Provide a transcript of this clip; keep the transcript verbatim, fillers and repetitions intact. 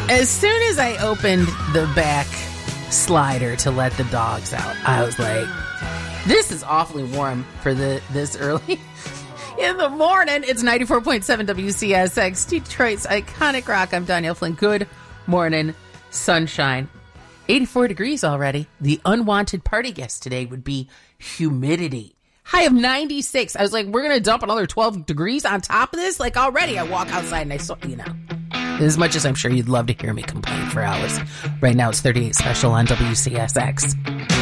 As soon as I opened the back slider to let the dogs out, I was like, this is awfully warm for the this early in the morning. It's ninety-four point seven W C S X, Detroit's iconic rock. I'm Danielle Flynn. Good morning, sunshine. eighty-four degrees already. The unwanted party guest today would be humidity. High of ninety-six. I was like, we're going to dump another twelve degrees on top of this? Like, already I walk outside and I saw, you know. As much as I'm sure you'd love to hear me complain for hours. Right now it's thirty-eight special on W C S X.